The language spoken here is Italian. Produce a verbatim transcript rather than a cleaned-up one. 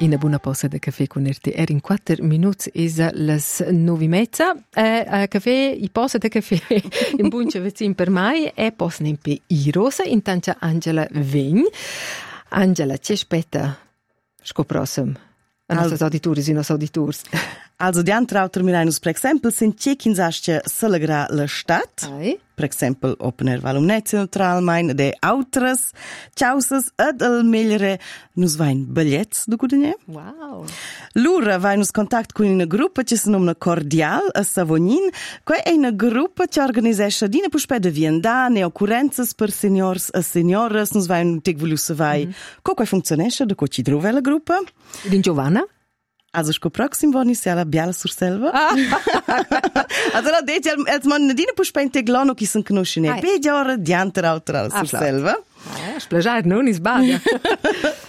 Una buona pausa de caffè con R T R in quattro minuti esa las nove mezza. Eh, a caffè, i pausa de caffè in bunce vezin per mai e possono in pe i rosa. Intanto Angela Vegn. Angela, ci aspetta scoprossem a nostres auditores e nostres auditors. Also, die andere Terminus, per exempel, sind Tschechien sasche celegra la Stadt. Ai. Per exempel, opener valum neutral mein, de autres chausas ed al meglere nus vain ballets du gudenye. Wow. Lura vain nus contact con una gruppa che si nomna Cordial a Savognin, quei è una gruppa che organizesce dina puspe de viandane occurrences per seniors e senioras, nus vain tec volus vai. Mm. Co quei funzionesce, de co ci drove la gruppa? Din Giovanna? Also, sco proxim voni se alla Biala sur selva. Ah. Also, la deci, als man nadine puspente glono chi sen conosce ne. Pe giora dianter altra sur selva. Ah, splagiar, non? Is baga.